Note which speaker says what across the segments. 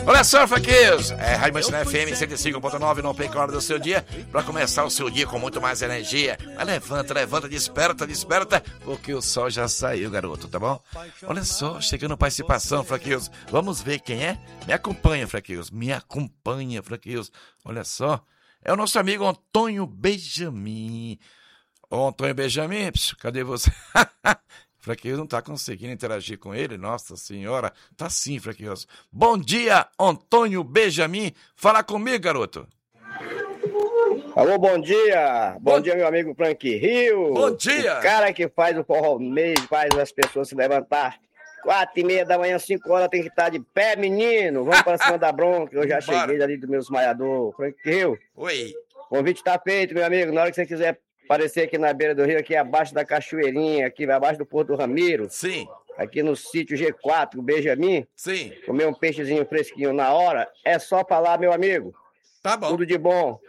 Speaker 1: Olha só, Franquinhos, Rádio Manchina FM 105.9, não perca a hora do seu dia, pra começar o seu dia com muito mais energia. Mas levanta, desperta, porque o sol já saiu, garoto, tá bom? Olha só, chegando participação, Franquinhos, vamos ver quem é? Me acompanha, Franquinhos, olha só, é o nosso amigo Antônio Benjamin. Ô, Antônio Benjamin, cadê você? Franquinhos não tá conseguindo interagir com ele, nossa senhora. Tá sim, Franquinhos. Bom dia, Antônio Benjamin. Fala comigo, garoto.
Speaker 2: Alô, bom dia. Bom dia, meu amigo Frank Rio.
Speaker 1: Bom dia.
Speaker 2: O cara que faz o forró mês, faz as pessoas se levantar. 4h30 da manhã, 5 horas, tem que estar de pé, menino. Vamos para cima da bronca. Eu já cheguei ali do meu esmaiador. Frank Rio.
Speaker 1: Oi.
Speaker 2: O convite tá feito, meu amigo. Na hora que você quiser aparecer aqui na beira do rio, aqui abaixo da Cachoeirinha, aqui abaixo do Porto do Ramiro.
Speaker 1: Sim.
Speaker 2: Aqui no sítio G4, o Benjamin.
Speaker 1: Sim.
Speaker 2: Comer um peixezinho fresquinho na hora. É só falar, meu amigo.
Speaker 1: Tá bom.
Speaker 2: Tudo de bom.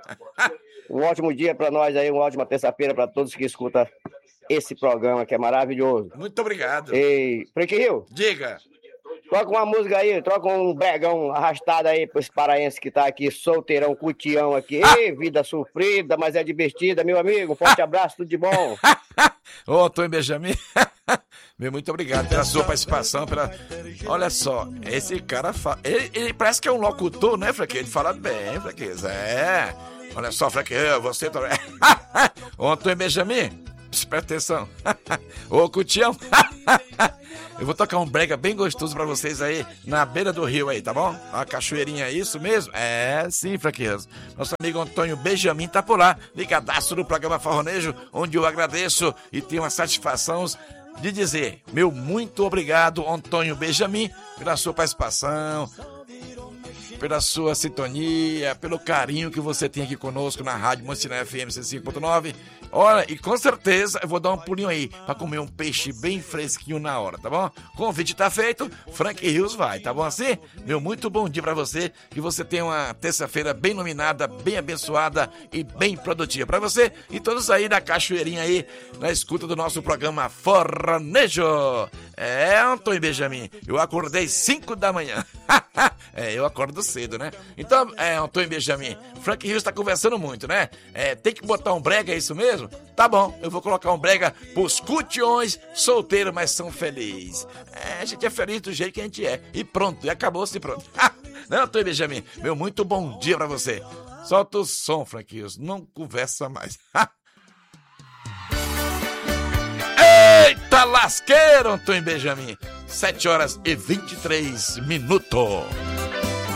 Speaker 2: Um ótimo dia para nós aí, uma ótima terça-feira para todos que escutam esse programa que é maravilhoso.
Speaker 1: Muito obrigado.
Speaker 2: E, Frank Rio.
Speaker 1: Diga.
Speaker 2: Troca uma música aí, troca um bregão arrastado aí para esse paraense que tá aqui, solteirão, cutião aqui. Ei, vida sofrida, mas é divertida, meu amigo. Forte abraço, tudo de bom.
Speaker 1: Ô, Antônio Benjamin, meu, muito obrigado pela sua participação. Olha só, esse cara ele parece que é um locutor, né, Frank? Ele fala bem, Frank. É. Olha só, Frank, você também. Ô, Antônio Benjamin, presta atenção. Ô, cutião. Eu vou tocar um brega bem gostoso pra vocês aí, na beira do rio aí, tá bom? A cachoeirinha, é isso mesmo? É, sim, Franquinhos. Nosso amigo Antônio Benjamin tá por lá, ligadaço no programa Forronejo, onde eu agradeço e tenho a satisfação de dizer, meu muito obrigado, Antônio Benjamin, pela sua participação, pela sua sintonia, pelo carinho que você tem aqui conosco na Rádio Manchina FM 105.9. Olha, e com certeza eu vou dar um pulinho aí pra comer um peixe bem fresquinho na hora, tá bom? O convite tá feito, Frank Rios vai, tá bom assim? Meu muito bom dia pra você, que você tenha uma terça-feira bem iluminada, bem abençoada e bem produtiva pra você e todos aí da cachoeirinha aí, na escuta do nosso programa Forronejo. É, Antônio Benjamin, eu acordei 5 da manhã. Eu acordo cedo, né? Então, Antônio Benjamin, Frank Rios tá conversando muito, né? Tem que botar um brega, é isso mesmo? Tá bom, eu vou colocar um brega pros cutiões solteiros, mas são felizes. A gente é feliz do jeito que a gente é. E pronto, e acabou-se pronto. Não, Antônio Benjamin, meu muito bom dia pra você. Solta o som, Frank Rios, não conversa mais. Eita lasqueiro, Antônio Benjamin. 7 horas e 23 minutos.